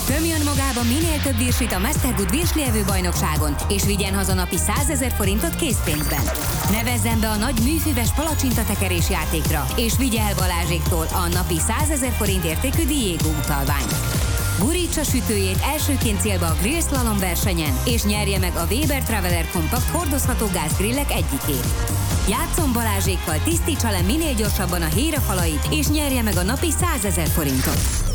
Tömjön magába minél több virsit a Mastergood virslievő bajnokságon, és vigyen haza napi 100 000 forintot készpénzben. Nevezzen be a nagy műfüves palacsintatekerés játékra, és vigye el Balázséktól a napi 100 000 forint értékű Diego utalványt. Gurítsa sütőjét elsőként célba a Grill Slalom versenyen, és nyerje meg a Weber Traveler Compact hordozható gázgrillek egyikét. Játszon Balázsékkal, tisztítsa le minél gyorsabban a hírafalait, és nyerje meg a napi 100 000 forintot.